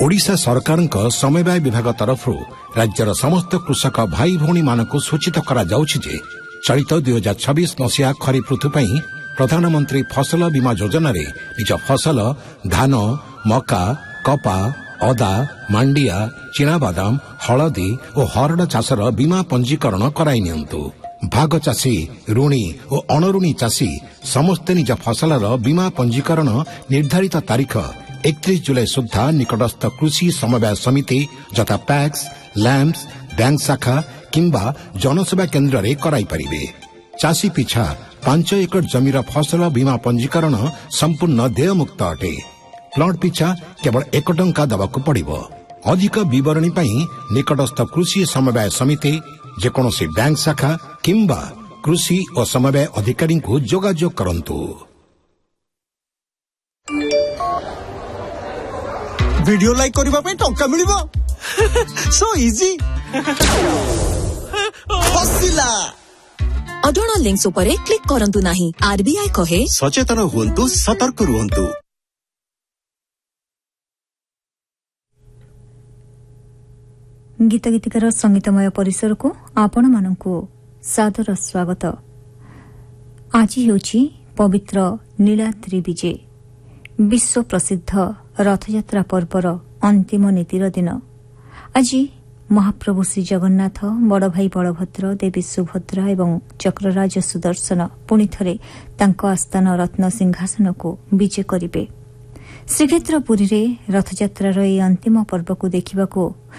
ओडिशा सरकारक समवाय विभाग तरफ राज्यर समस्त कृषक भाई भौणी मानक सूचित करा जाउछि जे चलित 2026 मसीहा खरीफ ऋतु पई प्रधानमंत्री फसल बीमा योजना रे निज फसल धान मका कपा अदा मांडिया चिनाबादाम हलदी और हरड़ चाषर बीमा पंजीकरण कराई नियंतु। भाग चाषी ऋणी और अणऋणी चाषी समस्ते निज फसलर बीमा पंजीकरण निर्धारित तारीख 31 जुलाई सुधा निकटस्थ कृषि समवाय समिति यथा पैक्स लैम्प्स बैंक शाखा किंबा जनसेवा केन्द्र रे कराई परिबे। चाषी पिछा 5 एकड़ जमीर फसल बीमा पंजीकरण संपूर्ण देयमुक्त अटे। प्लॉट पिछा केवल 1 टंका दबाकू पड़िबो। अधिक विवरणी पई निकटस्थ कृषि समवाय समिति जेकोनोसी बैंक शाखा किंबा कृषि और समवाय अधिकारी को जोगाजोग करंतु। वीडियो लाइक करबा पे टंका मिलिबो सो इजी हसिला अडोना लिंक्स उपरे क्लिक करंतु नाही। आरबीआई कहे सचेतन हुंतु सतर्क रुहंतु। गीत गीतिकार संगीतमय परिसर को आपण मानकु सादर स्वागत। आज हेउछि पवित्र नीलाद्रि विजे विश्व प्रसिद्ध रथयात्रा पर्वर अंतिम नीतिर दिन। आज महाप्रभु श्री जगन्नाथ बड़ भाई बलभद्र देवी सुभद्रा एवं चक्रराज सुदर्शन पुणी थरे तांको आस्थान रत्न सिंहासन को विजे करिवे। श्रीक्षेत्र पुरी रे रथयात्रार ए अंतिम पर्व को देखिबाको